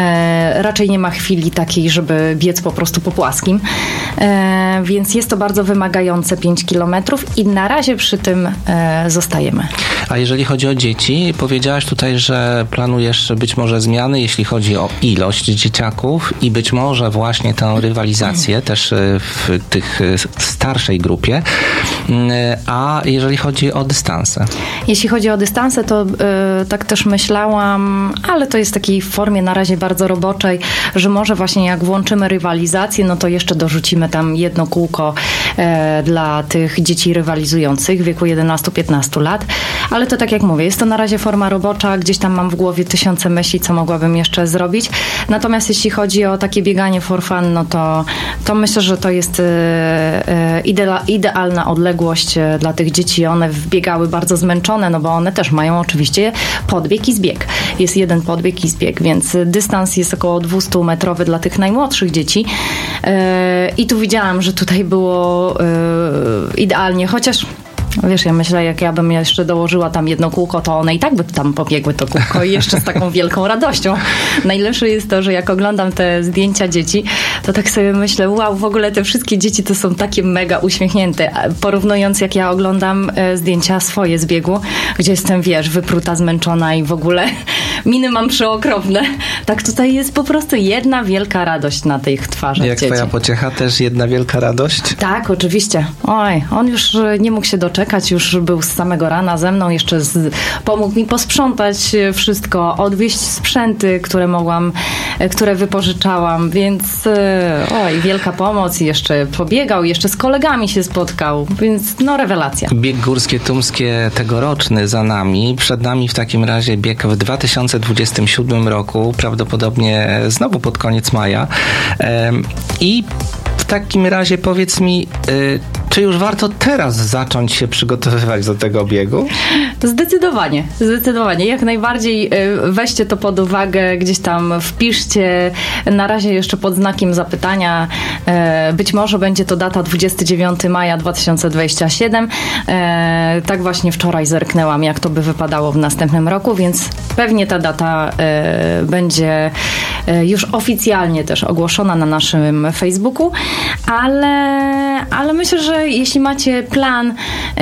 raczej nie ma chwili takiej, żeby biec po prostu po płaskim. Więc jest to bardzo wymagające. wymagające pięć kilometrów i na razie przy tym e, zostajemy. A jeżeli chodzi o dzieci, powiedziałaś tutaj, że planujesz być może zmiany, jeśli chodzi o ilość dzieciaków i być może właśnie tę rywalizację też w tych starszej grupie. A jeżeli chodzi o dystanse? Jeśli chodzi o dystanse, to y, tak też myślałam, ale to jest w takiej formie na razie bardzo roboczej, że może właśnie jak włączymy rywalizację, no to jeszcze dorzucimy tam jedno kółko e, dla tych dzieci rywalizujących w wieku jedenaście piętnaście lat, ale to tak jak mówię, jest to na razie forma robocza, gdzieś tam mam w głowie tysiące myśli, co mogłabym jeszcze zrobić. Natomiast jeśli chodzi o takie bieganie for fun, no to, to myślę, że to jest e, e, idea, idealna odległość dla tych dzieci. One biegały bardzo zmęczone, no bo one też mają oczywiście podbieg i zbieg. Jest jeden podbieg i zbieg, więc dystans jest około dwieście metrowy dla tych najmłodszych dzieci. E, I tu widziałam, że tutaj było e, idealnie, chociaż wiesz, ja myślę, jak ja bym jeszcze dołożyła tam jedno kółko, to one i tak by tam pobiegły to kółko i jeszcze z taką wielką radością. Najlepsze jest to, że jak oglądam te zdjęcia dzieci, to tak sobie myślę, wow, w ogóle te wszystkie dzieci to są takie mega uśmiechnięte. Porównując, jak ja oglądam zdjęcia swoje z biegu, gdzie jestem, wiesz, wypruta, zmęczona i w ogóle miny mam przeokropne. Tak tutaj jest po prostu jedna wielka radość na tych twarzach jak dzieci. Jak twoja pociecha, też jedna wielka radość? Tak, oczywiście. Oj, on już nie mógł się doczekać. Już był z samego rana ze mną, jeszcze z, pomógł mi posprzątać wszystko, odwieźć sprzęty, które mogłam, które wypożyczałam, więc oj, wielka pomoc i jeszcze pobiegał, jeszcze z kolegami się spotkał, więc no rewelacja. Bieg Górskie Tumskie tegoroczny za nami, przed nami w takim razie bieg w dwa tysiące dwudziestym siódmym roku, prawdopodobnie znowu pod koniec maja i w takim razie powiedz mi, y, czy już warto teraz zacząć się przygotowywać do tego biegu? Zdecydowanie, zdecydowanie. Jak najbardziej weźcie to pod uwagę, gdzieś tam wpiszcie, na razie jeszcze pod znakiem zapytania. Być może będzie to data dwudziestego dziewiątego maja dwa tysiące dwudziestego siódmego. Tak właśnie wczoraj zerknęłam, jak to by wypadało w następnym roku, więc pewnie ta data będzie już oficjalnie też ogłoszona na naszym Facebooku, ale, ale myślę, że jeśli macie plan e,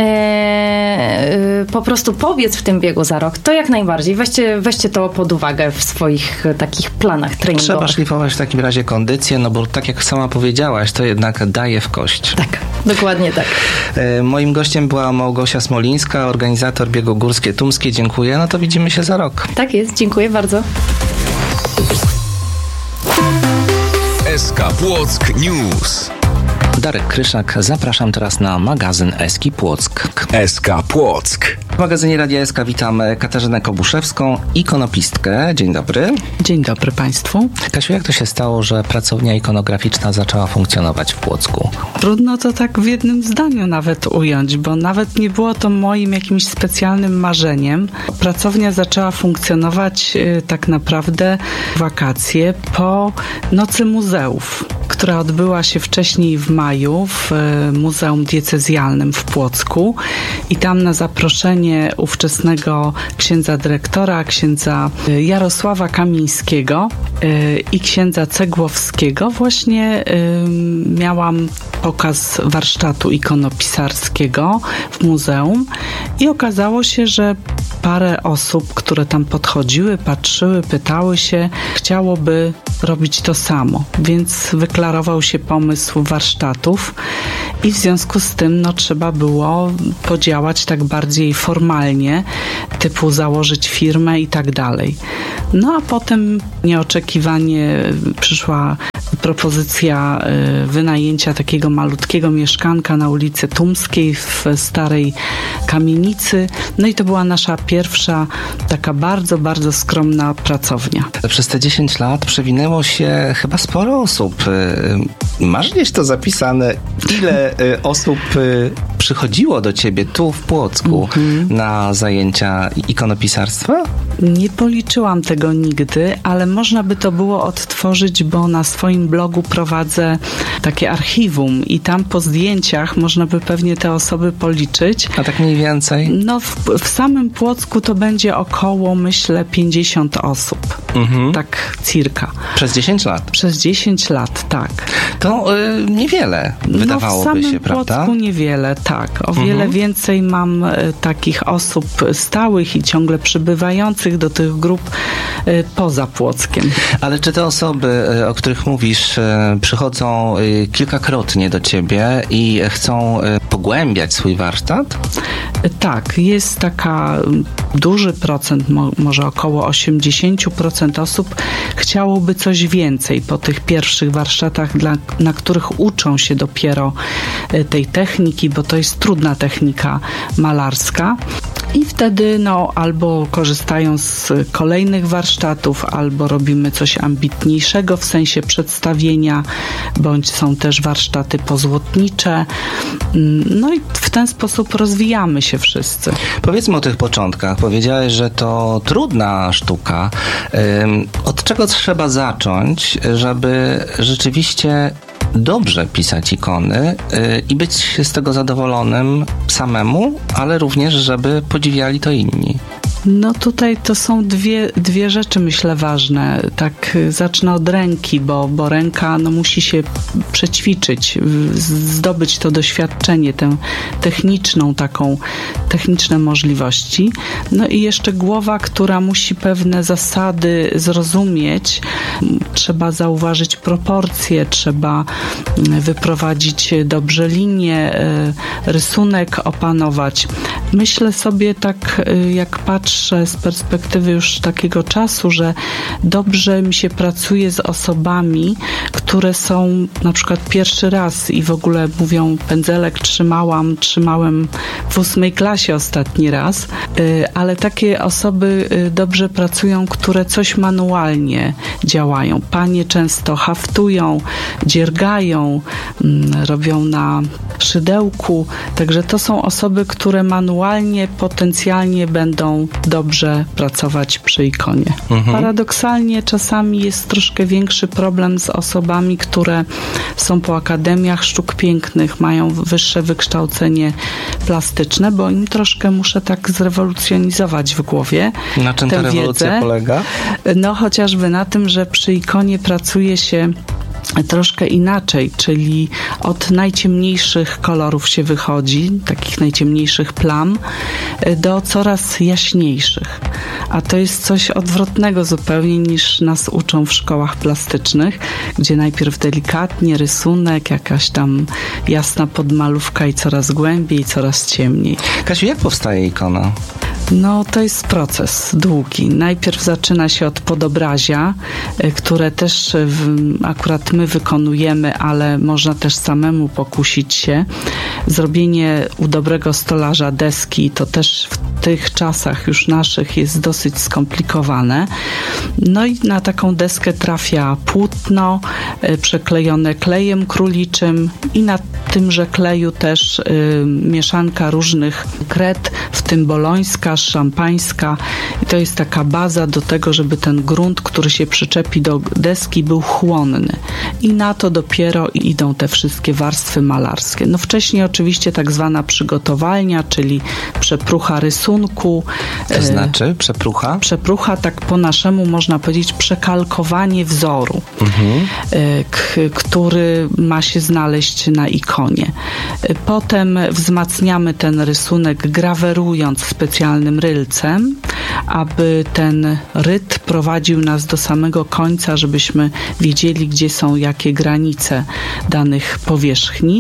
e, po prostu pobiec w tym biegu za rok, to jak najbardziej weźcie, weźcie to pod uwagę w swoich takich planach treningowych. Trzeba szlifować w takim razie kondycję, no bo tak jak sama powiedziałaś, to jednak daje w kość. Tak, dokładnie tak. E, moim gościem była Małgosia Smolińska, organizator biegu Górskie Tumskie. Dziękuję, no to widzimy się za rok. Tak jest, dziękuję bardzo. S K Płock News. Darek Kryszak, zapraszam teraz na magazyn Eski Płock. S K Płock. W magazynie Radia S K witam Katarzynę Kobuszewską, ikonoplistkę. Dzień dobry. Dzień dobry Państwu. Kasiu, jak to się stało, że pracownia ikonograficzna zaczęła funkcjonować w Płocku? Trudno to tak w jednym zdaniu nawet ująć, bo nawet nie było to moim jakimś specjalnym marzeniem. Pracownia zaczęła funkcjonować y, tak naprawdę w wakacje po Nocy Muzeów, która odbyła się wcześniej w maju w y, Muzeum Diecezjalnym w Płocku i tam na zaproszenie ówczesnego księdza dyrektora, księdza Jarosława Kamińskiego y, i księdza Cegłowskiego właśnie y, miałam pokaz warsztatu ikonopisarskiego w muzeum i okazało się, że parę osób, które tam podchodziły, patrzyły, pytały się, chciałoby robić to samo, więc wyklarował się pomysł warsztatów i w związku z tym no, trzeba było podziałać tak bardziej formalnie, typu założyć firmę i tak dalej. No a potem nieoczekiwanie przyszła propozycja wynajęcia takiego malutkiego mieszkanka na ulicy Tumskiej w starej kamienicy. No i to była nasza pierwsza taka bardzo, bardzo skromna pracownia. Przez te dziesięć lat przewinęło się chyba sporo osób. Masz gdzieś to zapisane, ile osób przychodziło do ciebie tu w Płocku mm-hmm. na zajęcia ikonopisarstwa? Nie policzyłam tego nigdy, ale można by to było odtworzyć, bo na swoim blogu prowadzę takie archiwum i tam po zdjęciach można by pewnie te osoby policzyć. A tak mniej więcej? No w, w samym Płocku to będzie około, myślę, pięćdziesiąt osób. Mhm. Tak circa. Przez dziesięć lat? Przez dziesięć lat, tak. To y, niewiele, wydawałoby się, prawda? W samym Płocku niewiele, tak. O mhm. wiele więcej mam y, takich osób stałych i ciągle przybywających do tych grup y, poza Płockiem. Ale czy te osoby, y, o których mówisz, y, przychodzą y, kilkakrotnie do ciebie i chcą y, pogłębiać swój warsztat? Y, tak, jest taka duży procent, mo, może około osiemdziesiąt procent osób chciałoby coś więcej po tych pierwszych warsztatach, dla, na których uczą się dopiero tej techniki, bo to jest trudna technika malarska. I wtedy no, albo korzystają z kolejnych warsztatów, albo robimy coś ambitniejszego w sensie przedstawienia, bądź są też warsztaty pozłotnicze. No i w ten sposób rozwijamy się wszyscy. Powiedzmy o tych początkach. Powiedziałeś, że to trudna sztuka. Od czego trzeba zacząć, żeby rzeczywiście dobrze pisać ikony yy, i być z tego zadowolonym samemu, ale również, żeby podziwiali to inni? No tutaj to są dwie, dwie rzeczy, myślę, ważne. Tak zacznę od ręki, bo, bo ręka no, musi się przećwiczyć, zdobyć to doświadczenie, tę techniczną, taką techniczne możliwości. No i jeszcze głowa, która musi pewne zasady zrozumieć. Trzeba zauważyć proporcje, trzeba wyprowadzić dobrze linię, rysunek opanować. Myślę sobie tak, jak patrzę z perspektywy już takiego czasu, że dobrze mi się pracuje z osobami, które są na przykład pierwszy raz i w ogóle mówią, pędzelek trzymałam, trzymałem w ósmej klasie ostatni raz, ale takie osoby dobrze pracują, które coś manualnie działają. Panie często haftują, dziergają, robią na szydełku, także to są osoby, które manualnie, potencjalnie będą dobrze pracować przy ikonie. Mhm. Paradoksalnie czasami jest troszkę większy problem z osobami, które są po akademiach sztuk pięknych, mają wyższe wykształcenie plastyczne, bo im troszkę muszę tak zrewolucjonizować w głowie. Na czym ta rewolucja wiedzę. polega? No chociażby na tym, że przy ikonie pracuje się troszkę inaczej, czyli od najciemniejszych kolorów się wychodzi, takich najciemniejszych plam, do coraz jaśniejszych. A to jest coś odwrotnego zupełnie niż nas uczą w szkołach plastycznych, gdzie najpierw delikatnie rysunek, jakaś tam jasna podmalówka i coraz głębiej, coraz ciemniej. Kasiu, jak powstaje ikona? No, to jest proces długi. Najpierw zaczyna się od podobrazia, które też w, akurat my wykonujemy, ale można też samemu pokusić się. Zrobienie u dobrego stolarza deski to też w tych czasach już naszych jest dosyć skomplikowane. No i na taką deskę trafia płótno przeklejone klejem króliczym i na tymże kleju też y, mieszanka różnych kred, w tym bolońska, szampańska. I to jest taka baza do tego, żeby ten grunt, który się przyczepi do deski, był chłonny. I na to dopiero idą te wszystkie warstwy malarskie. No wcześniej oczywiście tak zwana przygotowalnia, czyli przeprucha rysunku. To znaczy przeprucha? Przeprucha, tak po naszemu można powiedzieć przekalkowanie wzoru, mhm. k- który ma się znaleźć na ikonie. Potem wzmacniamy ten rysunek, grawerując specjalnym rylcem, aby ten ryt prowadził nas do samego końca, żebyśmy wiedzieli, gdzie są jakie granice danych powierzchni.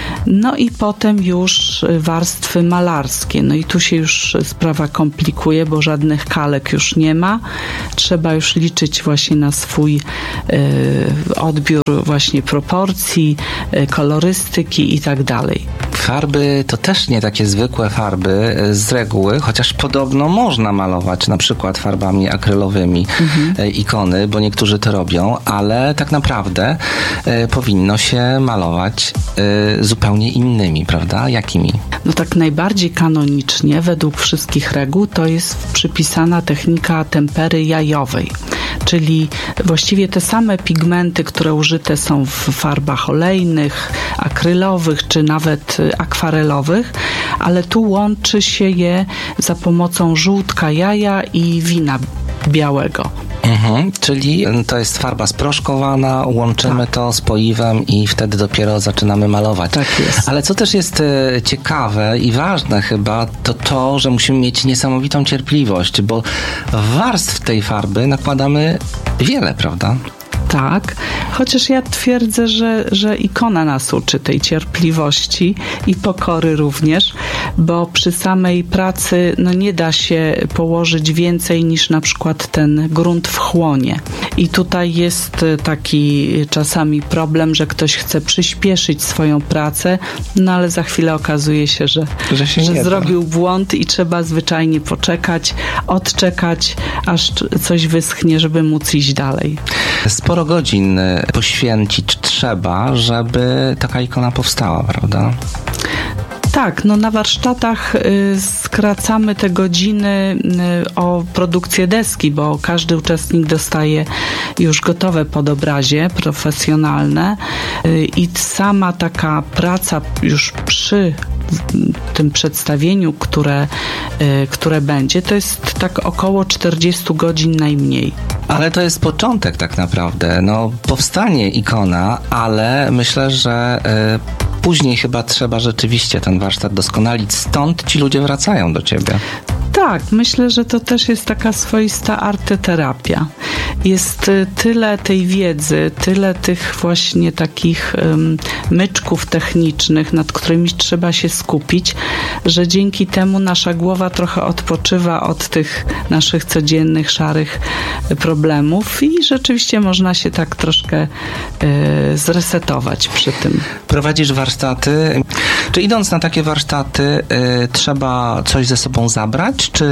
No i potem już warstwy malarskie. No i tu się już sprawa komplikuje, bo żadnych kalek już nie ma. Trzeba już liczyć właśnie na swój y, odbiór właśnie proporcji, y, kolorystyki i tak dalej. Farby to też nie takie zwykłe farby z reguły, chociaż podobno można malować na przykład farbami akrylowymi mhm. ikony, bo niektórzy to robią, ale tak naprawdę e, powinno się malować e, zupełnie innymi, prawda? Jakimi? No tak najbardziej kanonicznie, według wszystkich reguł, to jest przypisana technika tempery jajowej, czyli właściwie te same pigmenty, które użyte są w farbach olejnych, akrylowych, czy nawet akwarelowych, ale tu łączy się je za pomocą żółtka jaja i wina białego. Mhm, czyli to jest farba sproszkowana, łączymy tak. to z poiwem i wtedy dopiero zaczynamy malować. Tak jest. Ale co też jest e, ciekawe i ważne chyba, to to, że musimy mieć niesamowitą cierpliwość, bo warstw tej farby nakładamy wiele, prawda? Tak, chociaż ja twierdzę, że, że ikona nas uczy tej cierpliwości i pokory również, bo przy samej pracy no nie da się położyć więcej niż na przykład ten grunt wchłonie. I tutaj jest taki czasami problem, że ktoś chce przyspieszyć swoją pracę, no ale za chwilę okazuje się, że, że, się że zrobił błąd i trzeba zwyczajnie poczekać, odczekać, aż coś wyschnie, żeby móc iść dalej. Sporo godzin poświęcić trzeba, żeby taka ikona powstała, prawda? Tak, no na warsztatach y, skracamy te godziny y, o produkcję deski, bo każdy uczestnik dostaje już gotowe podobrazie profesjonalne y, i sama taka praca już przy tym przedstawieniu, które, y, które będzie, to jest tak około czterdzieści godzin najmniej. Ale to jest początek tak naprawdę. No, powstanie ikona, ale myślę, że y, później chyba trzeba rzeczywiście ten warsztat doskonalić. Stąd ci ludzie wracają do ciebie. Tak, myślę, że to też jest taka swoista arteterapia. Jest tyle tej wiedzy, tyle tych właśnie takich um, myczków technicznych, nad którymi trzeba się skupić, że dzięki temu nasza głowa trochę odpoczywa od tych naszych codziennych, szarych problemów i rzeczywiście można się tak troszkę y, zresetować przy tym. Prowadzisz warsztaty. Czy idąc na takie warsztaty y, trzeba coś ze sobą zabrać? Czy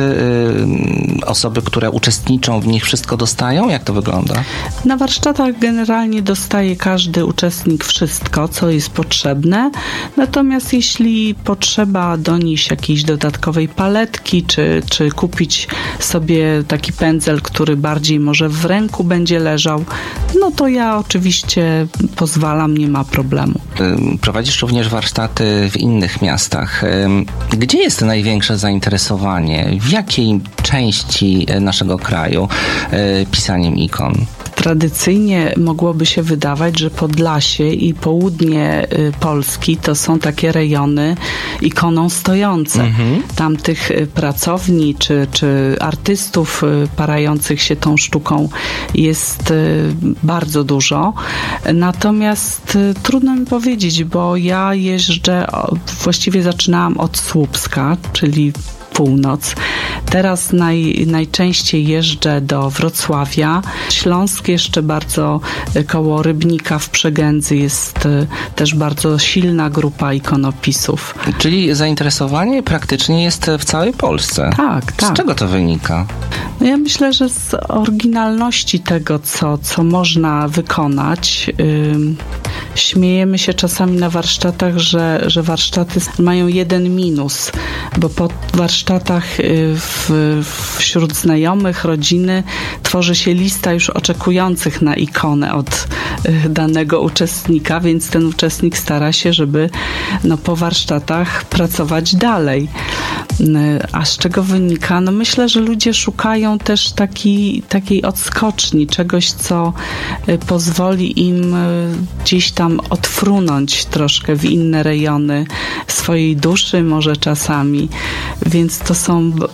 y, osoby, które uczestniczą w nich, wszystko dostają? Jak to wygląda? Na warsztatach generalnie dostaje każdy uczestnik wszystko, co jest potrzebne. Natomiast jeśli potrzeba donieść jakiejś dodatkowej paletki, czy, czy kupić sobie taki pędzel, który bardziej może w ręku będzie leżał, no to ja oczywiście pozwalam, nie ma problemu. Prowadzisz również warsztaty w innych miastach. Gdzie jest największe zainteresowanie? W jakiej części naszego kraju pisaniem ikon? Tradycyjnie mogłoby się wydawać, że Podlasie i południe Polski to są takie rejony ikoną stojące. Mhm. Tam tych pracowni czy, czy artystów parających się tą sztuką jest bardzo dużo. Natomiast trudno mi powiedzieć, bo ja jeżdżę, właściwie zaczynałam od Słupska, czyli północ. Teraz naj, najczęściej jeżdżę do Wrocławia. Śląsk jeszcze bardzo koło Rybnika w Przegędzy jest też bardzo silna grupa ikonopisów. Czyli zainteresowanie praktycznie jest w całej Polsce. Tak, tak. Z czego to wynika? No ja myślę, że z oryginalności tego, co, co można wykonać. Yy, śmiejemy się czasami na warsztatach, że, że warsztaty mają jeden minus, bo po warsztatach w, wśród znajomych, rodziny tworzy się lista już oczekujących na ikonę od danego uczestnika, więc ten uczestnik stara się, żeby no, po warsztatach pracować dalej. A z czego wynika? No myślę, że ludzie szukają też taki, takiej odskoczni, czegoś, co pozwoli im gdzieś tam odfrunąć troszkę w inne rejony swojej duszy, może czasami. Więc to są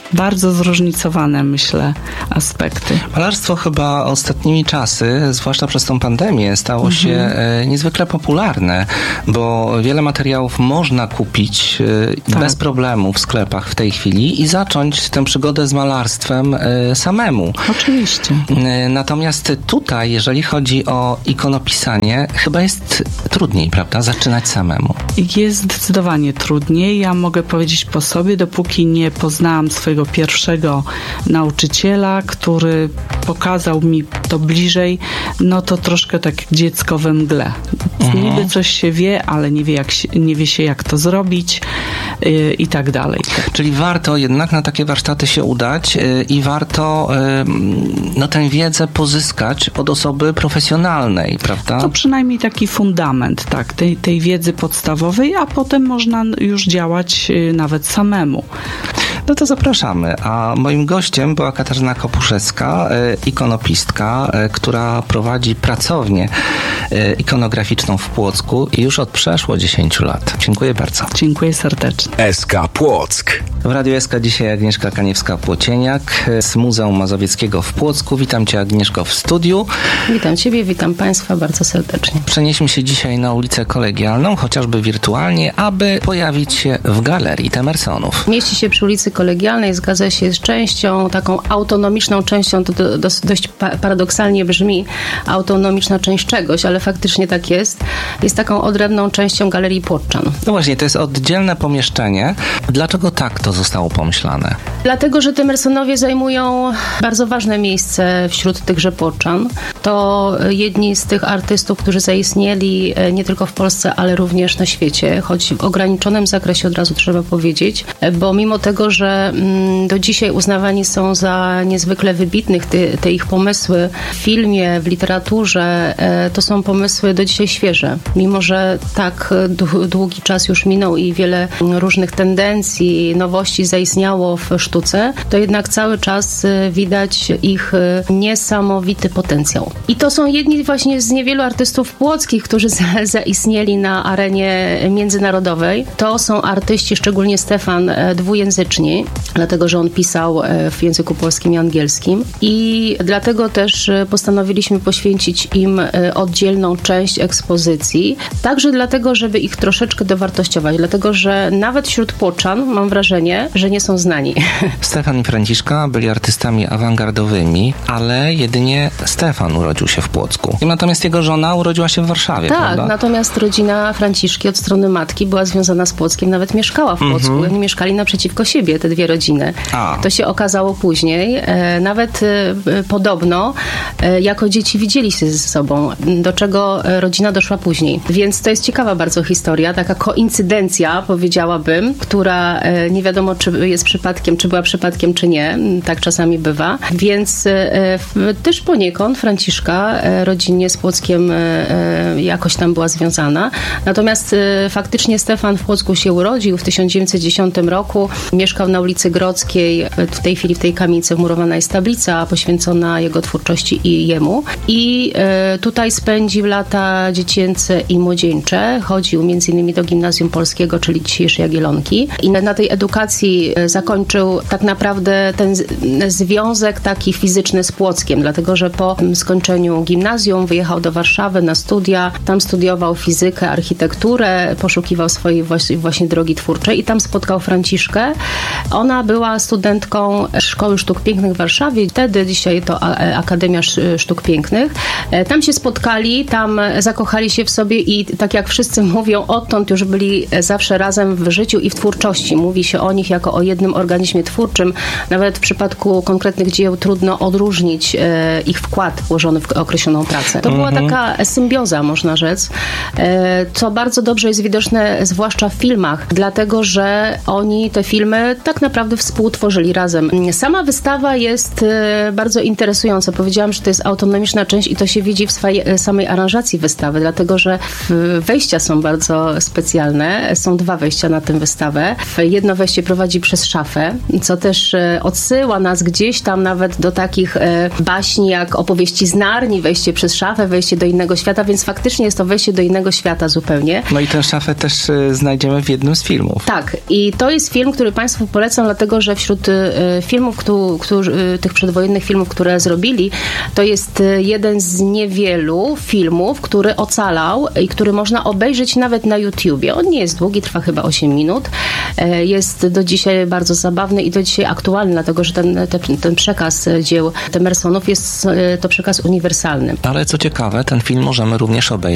bardzo zróżnicowane, myślę, aspekty. Malarstwo chyba ostatnimi czasy, zwłaszcza przez tą pandemię, stało mhm. się e, niezwykle popularne, bo wiele materiałów można kupić e, tak. bez problemu w sklepach w tej chwili i zacząć tę przygodę z malarstwem e, samemu. Oczywiście. E, natomiast tutaj, jeżeli chodzi o ikonopisanie, chyba jest trudniej, prawda? Zaczynać samemu. Jest zdecydowanie trudniej. Ja mogę powiedzieć po sobie, dopóki nie poznałam swojego pierwszego nauczyciela, który pokazał mi to bliżej, no to troszkę tak dziecko we mgle. Mhm. Niby coś się wie, ale nie wie, jak się, nie wie się jak to zrobić yy, i tak dalej. Czyli warto jednak na takie warsztaty się udać yy, i warto yy, no, tę wiedzę pozyskać od osoby profesjonalnej, prawda? To przynajmniej taki fundament, tak, tej, tej wiedzy podstawowej, a potem można już działać yy, nawet samemu. No to zapraszamy. A moim gościem była Katarzyna Kopuszewska, ikonopistka, która prowadzi pracownię ikonograficzną w Płocku już od przeszło dziesięciu lat. Dziękuję bardzo. Dziękuję serdecznie. S K Płock. W Radiu S K dzisiaj Agnieszka Kaniewska-Płocieniak z Muzeum Mazowieckiego w Płocku. Witam Cię, Agnieszko, w studiu. Witam Ciebie, witam Państwa bardzo serdecznie. Przenieśmy się dzisiaj na ulicę Kolegialną, chociażby wirtualnie, aby pojawić się w Galerii Temersonów. Mieści się przy ulicy Kolegialnej, zgadza się, z częścią, taką autonomiczną częścią, to do, do, dość paradoksalnie brzmi, autonomiczna część czegoś, ale faktycznie tak jest. Jest taką odrębną częścią Galerii Płotczan. No właśnie, to jest oddzielne pomieszczenie. Dlaczego tak to zostało pomyślane? Dlatego, że Temersonowie zajmują bardzo ważne miejsce wśród tychże Płotczan. To jedni z tych artystów, którzy zaistnieli nie tylko w Polsce, ale również na świecie, choć w ograniczonym zakresie, od razu trzeba powiedzieć, bo mimo tego, że do dzisiaj uznawani są za niezwykle wybitnych, te, te ich pomysły w filmie, w literaturze, to są pomysły do dzisiaj świeże. Mimo że tak długi czas już minął i wiele różnych tendencji, nowości zaistniało w sztuce, to jednak cały czas widać ich niesamowity potencjał. I to są jedni właśnie z niewielu artystów płockich, którzy za, zaistnieli na arenie międzynarodowej. To są artyści, szczególnie Stefan, dwujęzyczni, dlatego, że on pisał w języku polskim i angielskim i dlatego też postanowiliśmy poświęcić im oddzielną część ekspozycji, także dlatego, żeby ich troszeczkę dowartościować, dlatego, że nawet wśród Płoczan mam wrażenie, że nie są znani. Stefan i Franciszka byli artystami awangardowymi, ale jedynie Stefan urodził się w Płocku. Natomiast jego żona urodziła się w Warszawie, tak, prawda? Natomiast rodzina Franciszki od strony matki była związana z Płockiem, nawet mieszkała w Płocku. Mm-hmm. Oni mieszkali naprzeciwko siebie, te dwie rodziny. A. To się okazało później. E, nawet e, podobno e, jako dzieci widzieli się ze sobą, do czego rodzina doszła później. Więc to jest ciekawa bardzo historia, taka koincydencja, powiedziałabym, która e, nie wiadomo, czy jest przypadkiem, czy była przypadkiem, czy nie. Tak czasami bywa. Więc e, też poniekąd Franciszka e, rodzinnie z Płockiem e, jakoś tam była związana. Natomiast e, faktycznie Stefan w Płocku się urodził w tysiąc dziewięćset dziesiątym roku. Mieszkał na ulicy Grodzkiej. W tej chwili w tej kamienicy wmurowana jest tablica poświęcona jego twórczości i jemu. I e, tutaj spędził lata dziecięce i młodzieńcze. Chodził między innymi do Gimnazjum Polskiego, czyli dzisiejszej Jagiellonki. I na tej edukacji zakończył tak naprawdę ten z, związek taki fizyczny z Płockiem, dlatego, że po skończeniu gimnazjum wyjechał do Warszawy na studia. Tam studiował fizykę, architekturę, poszukiwał swojej właśnie, właśnie drogi twórczej i tam spotkał Franciszkę. Ona była studentką Szkoły Sztuk Pięknych w Warszawie. Wtedy, dzisiaj to Akademia Sztuk Pięknych. Tam się spotkali, tam zakochali się w sobie i tak jak wszyscy mówią, odtąd już byli zawsze razem w życiu i w twórczości. Mówi się o nich jako o jednym organizmie twórczym. Nawet w przypadku konkretnych dzieł trudno odróżnić ich wkład włożony w określoną pracę. To była Mhm. taka symbioza, można rzec, co bardzo dobrze jest widoczne, zwłaszcza w filmach, dlatego, że oni te filmy tak naprawdę współtworzyli razem. Sama wystawa jest bardzo interesująca. Powiedziałam, że to jest autonomiczna część i to się widzi w swojej, samej aranżacji wystawy, dlatego, że wejścia są bardzo specjalne. Są dwa wejścia na tę wystawę. Jedno wejście prowadzi przez szafę, co też odsyła nas gdzieś tam nawet do takich baśni jak opowieści z Narni, wejście przez szafę, wejście do innego świata, więc faktycznie jest to wejście do innego świata zupełnie. No i tę szafę też y, znajdziemy w jednym z filmów. Tak. I to jest film, który Państwu polecam, dlatego że wśród y, filmów, którzy, którzy, y, tych przedwojennych filmów, które zrobili, to jest y, jeden z niewielu filmów, który ocalał i który można obejrzeć nawet na YouTubie. On nie jest długi, trwa chyba osiem minut. Y, jest do dzisiaj bardzo zabawny i do dzisiaj aktualny, dlatego że ten, ten, ten przekaz dzieł Temersonów jest y, to przekaz uniwersalny. Ale co ciekawe, ten film możemy również obejrzeć